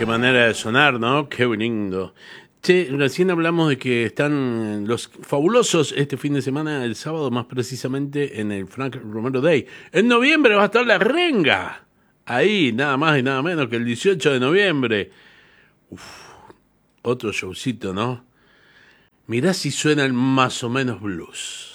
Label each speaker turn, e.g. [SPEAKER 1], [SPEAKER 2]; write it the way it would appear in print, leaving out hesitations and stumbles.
[SPEAKER 1] Qué manera de sonar, ¿no? Qué lindo. Che, recién hablamos de que están los fabulosos este fin de semana, el sábado más precisamente, en el Frank Romero Day. En noviembre va a estar La Renga. Ahí, nada más y nada menos que el 18 de noviembre. Otro showcito, ¿no? Mirá si suena el más o menos blues.